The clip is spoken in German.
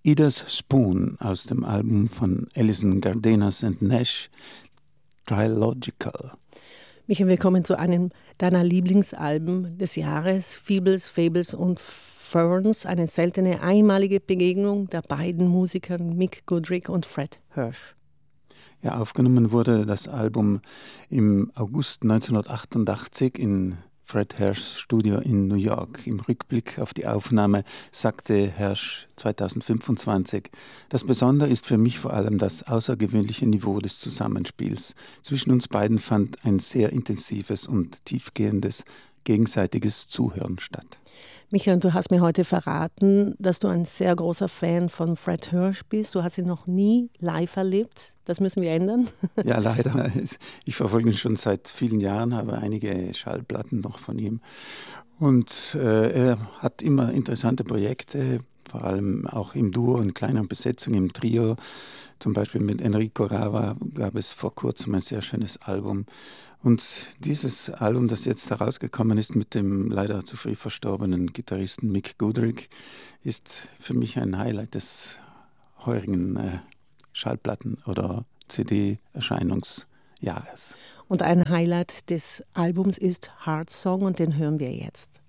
Ida's Spoon aus dem Album von Alison Cardenas and Nash, Trilogical. Michael, willkommen zu einem deiner Lieblingsalben des Jahres, Feebles, Fables und Ferns, eine seltene, einmalige Begegnung der beiden Musiker Mick Goodrick und Fred Hirsch. Ja, aufgenommen wurde das Album im August 1988 in Fred Hirschs Studio in New York. Im Rückblick auf die Aufnahme sagte Hirsch 2025: Das Besondere ist für mich vor allem das außergewöhnliche Niveau des Zusammenspiels. Zwischen uns beiden fand ein sehr intensives und tiefgehendes gegenseitiges Zuhören statt. Michael, du hast mir heute verraten, dass du ein sehr großer Fan von Fred Hirsch bist. Du hast ihn noch nie live erlebt. Das müssen wir ändern. Ja, leider. Ich verfolge ihn schon seit vielen Jahren, habe einige Schallplatten noch von ihm. Und er hat immer interessante Projekte, vor allem auch im Duo und kleiner Besetzung, im Trio. Zum Beispiel mit Enrico Rava gab es vor kurzem ein sehr schönes Album. Und dieses Album, das jetzt herausgekommen ist mit dem leider zu früh verstorbenen Gitarristen Mick Goodrick, ist für mich ein Highlight des heurigen Schallplatten- oder CD-Erscheinungsjahres. Und ein Highlight des Albums ist Heart Song und den hören wir jetzt.